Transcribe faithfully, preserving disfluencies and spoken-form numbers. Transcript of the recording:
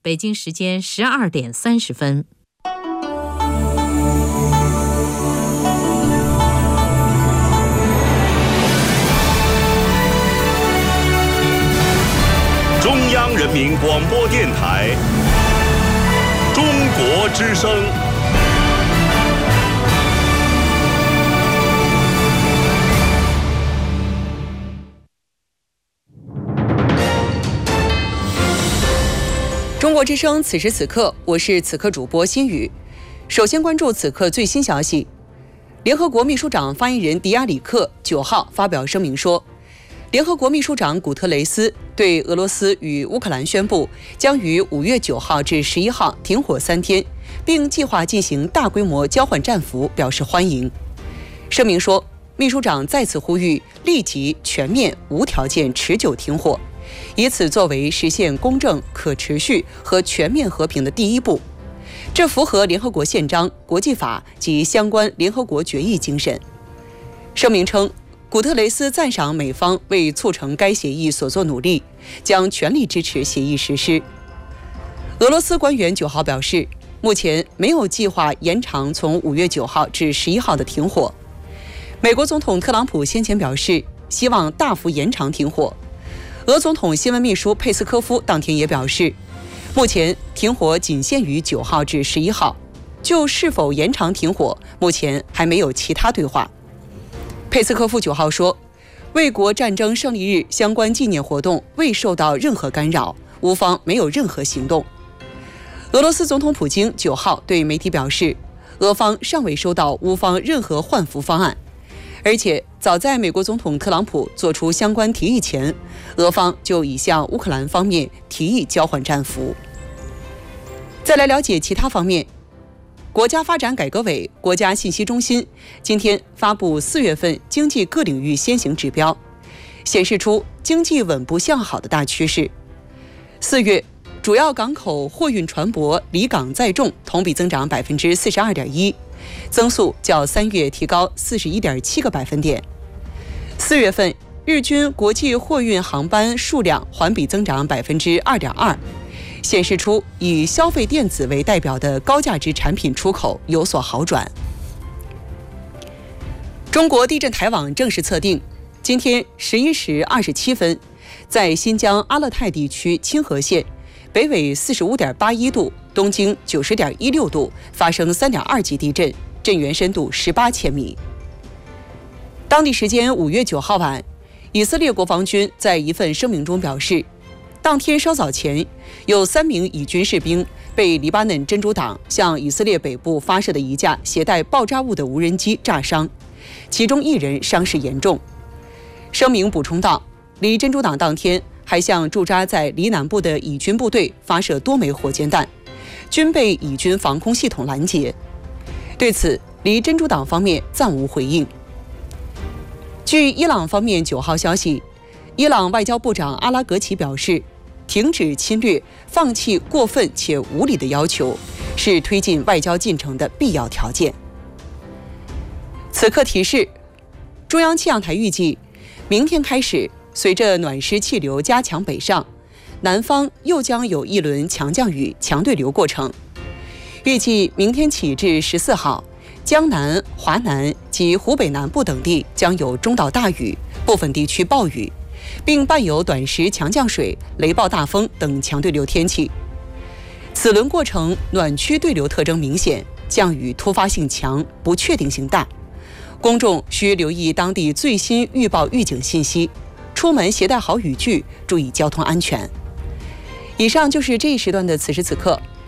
北京时间十二点三十分。 中央人民广播电台中国之声。 中国之声，此时此刻，我是此刻主播心雨。首先关注此刻最新消息。联合国秘书长发言人迪亚里克九号发表声明说，联合国秘书长古特雷斯对俄罗斯与乌克兰宣布将于五月九号至十一号停火三天，并计划进行大规模交换战俘表示欢迎。声明说，秘书长再次呼吁立即、全面、无条件、持久停火，以此作为实现公正、可持续和全面和平的第一步。这符合联合国宪章、国际法及相关联合国决议精神。声明称，古特雷斯赞赏美方为促成该协议所做努力，将全力支持协议实施。俄罗斯官员九号表示，目前没有计划延长从五月九号至十一号的停火。美国总统特朗普先前表示，希望大幅延长停火。俄总统新闻秘书佩斯科夫当天也表示，目前停火仅限于九号至十一号，就是否延长停火，目前还没有其他对话。佩斯科夫九号说，卫国战争胜利日相关纪念活动未受到任何干扰，乌方没有任何行动。俄罗斯总统普京九号对媒体表示，俄方尚未收到乌方任何换俘方案，而且早在美国总统特朗普做出相关提议前，俄方就已向乌克兰方面提议交换战俘。再来了解其他方面，国家发展改革委、国家信息中心今天发布四月份经济各领域先行指标，显示出经济稳步向好的大趋势。四月主要港口货运船舶离港载重同比增长百分之四十二点一，增速较三月提高四十一点七个百分点。四月份日均国际货运航班数量环比增长百分之二点二，显示出以消费电子为代表的高价值产品出口有所好转。中国地震台网正式测定，今天十一时二十七分，在新疆阿勒泰地区清河县北纬四十五点八一度，东经九十点一六度发生三点二级地震，震源深度十八千米。当地时间五月九号晚，以色列国防军在一份声明中表示，当天稍早前，有三名以军士兵被黎巴嫩真主党向以色列北部发射的一架携带爆炸物的无人机炸伤，其中一人伤势严重。声明补充道，黎真主党当天还向驻扎在黎南部的以军部队发射多枚火箭弹，均被以军防空系统拦截。对此，黎真主党方面暂无回应。据伊朗方面九号消息，伊朗外交部长阿拉格齐表示，停止侵略、放弃过分且无理的要求，是推进外交进程的必要条件。此刻提示，中央气象台预计，明天开始，随着暖湿气流加强北上，南方又将有一轮强降雨、强对流过程。预计明天起至十四号，江南、华南及湖北南部等地将有中到大雨，部分地区暴雨，并伴有短时强降水、雷暴大风等强对流天气。此轮过程暖区对流特征明显，降雨突发性强，不确定性大，公众需留意当地最新预报预警信息，出门携带好雨具，注意交通安全。以上就是这一时段的此时此刻，